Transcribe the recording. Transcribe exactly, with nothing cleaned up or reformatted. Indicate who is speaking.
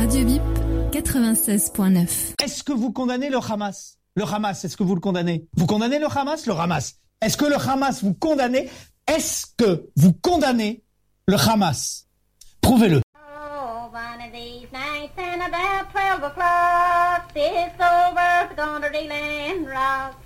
Speaker 1: Radio Bip quatre-vingt-seize point neuf.
Speaker 2: Est-ce que vous condamnez le Hamas? Le Hamas, est-ce que vous le condamnez? Vous condamnez le Hamas? Le Hamas. Est-ce que le Hamas vous condamnez? Est-ce que vous condamnez le Hamas? Prouvez-le.
Speaker 3: Oh, one of these nights and about twelve o'clock, this old earth's gonna reel and rock.